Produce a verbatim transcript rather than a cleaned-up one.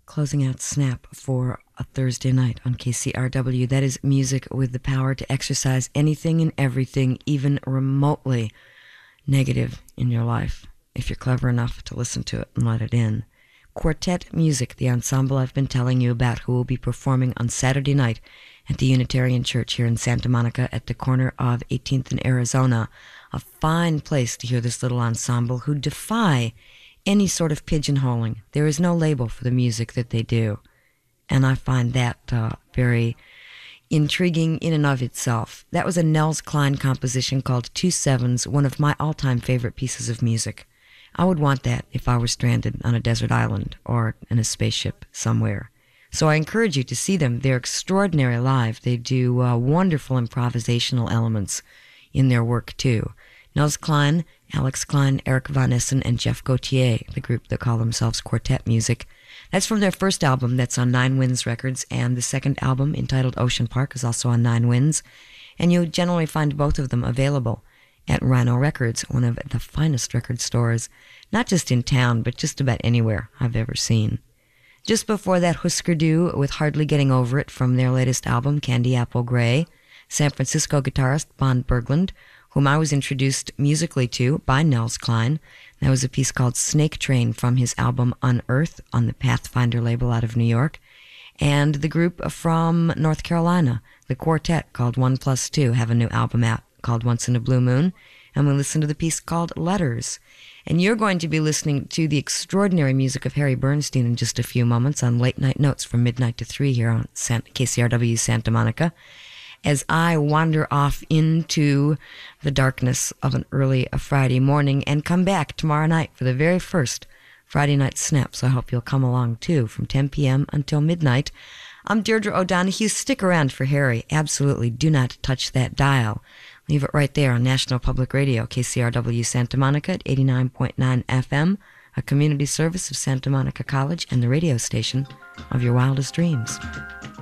closing out Snap for a Thursday night on K C R W. That is music with the power to exercise anything and everything, even remotely negative in your life, if you're clever enough to listen to it and let it in. Quartet Music, the ensemble I've been telling you about, who will be performing on Saturday night at the Unitarian Church here in Santa Monica at the corner of eighteenth and Arizona. A fine place to hear this little ensemble who defy any sort of pigeonholing. There is no label for the music that they do, and I find that uh, very intriguing in and of itself. That was a Nels Cline composition called Two Sevens, one of my all-time favorite pieces of music. I would want that if I were stranded on a desert island or in a spaceship somewhere. So I encourage you to see them. They're extraordinary live. They do uh, wonderful improvisational elements in their work, too. Nels Cline, Alex Klein, Eric Von Essen, and Jeff Gauthier, the group that call themselves Quartet Music. That's from their first album that's on Nine Winds Records, and the second album, entitled Ocean Park, is also on Nine Winds. And you'll generally find both of them available at Rhino Records, one of the finest record stores, not just in town, but just about anywhere I've ever seen. Just before that, Husker Du with Hardly Getting Over It from their latest album, Candy Apple Grey. San Francisco guitarist Bon Berglund, whom I was introduced musically to by Nels Cline. That was a piece called Snake Train from his album Unearth on the Pathfinder label out of New York. And the group from North Carolina, the quartet called One Plus Two, have a new album out called Once in a Blue Moon, and we listen to the piece called Letters. And you're going to be listening to the extraordinary music of Harry Bernstein in just a few moments on Late Night Notes from midnight to three here on K C R W Santa Monica, as I wander off into the darkness of an early Friday morning and come back tomorrow night for the very first Friday Night Snap. So I hope you'll come along, too, from ten p.m. until midnight. I'm Deirdre O'Donoghue. Stick around for Harry. Absolutely do not touch that dial. Leave it right there on National Public Radio, K C R W Santa Monica at eighty-nine point nine F M, a community service of Santa Monica College and the radio station of your wildest dreams.